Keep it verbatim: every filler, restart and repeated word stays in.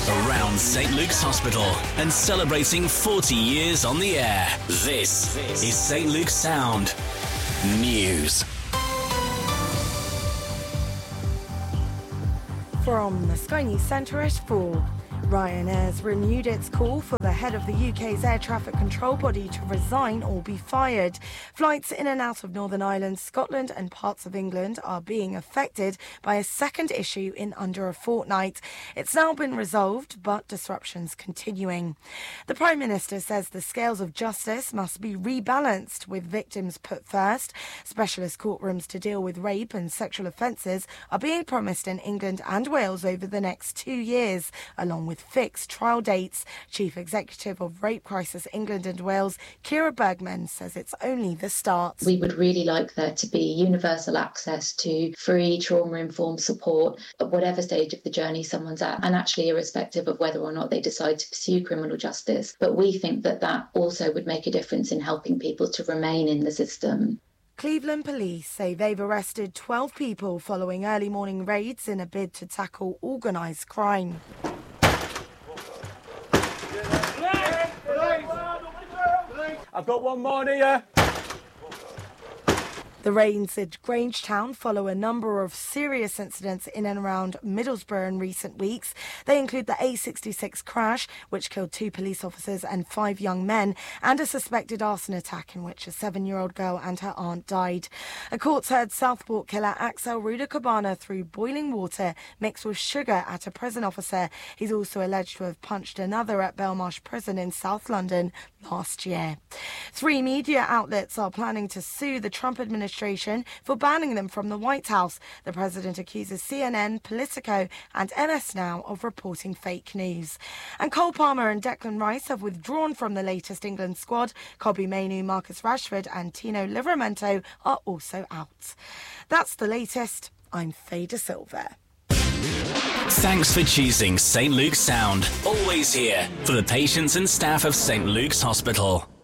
around Saint Luke's Hospital and celebrating forty years on the air. This is Saint Luke's Sound News. From the Sky News Centre at four. Ryanair's renewed its call for the head of the U K's air traffic control body to resign or be fired. Flights in and out of Northern Ireland, Scotland and parts of England are being affected by a second issue in under a fortnight. It's now been resolved, but disruptions continuing. The Prime Minister says the scales of justice must be rebalanced, with victims put first. Specialist courtrooms to deal with rape and sexual offences are being promised in England and Wales over the next two years, along with fixed trial dates. Chief Executive of Rape Crisis England and Wales, Kira Bergman, says it's only the start. We would really like there to be universal access to free trauma-informed support at whatever stage of the journey someone's at, and actually irrespective of whether or not they decide to pursue criminal justice. But we think that that also would make a difference in helping people to remain in the system. Cleveland police say they've arrested twelve people following early morning raids in a bid to tackle organised crime. I've got one more here. The raids at Grangetown follow a number of serious incidents in and around Middlesbrough in recent weeks. They include the A sixty-six crash, which killed two police officers and five young men, and a suspected arson attack in which a seven-year-old girl and her aunt died. A court's heard Southport killer Axel Rudakabana threw boiling water mixed with sugar at a prison officer. He's also alleged to have punched another at Belmarsh Prison in South London last year. Three media outlets are planning to sue the Trump administration for banning them from the White House. The president accuses C N N, Politico and M S Now of reporting fake news. And Cole Palmer and Declan Rice have withdrawn from the latest England squad. Kobbie Mainoo, Marcus Rashford and Tino Livramento are also out. That's the latest. I'm Faye De Silva. Thanks for choosing Saint Luke's Sound. Always here for the patients and staff of Saint Luke's Hospital.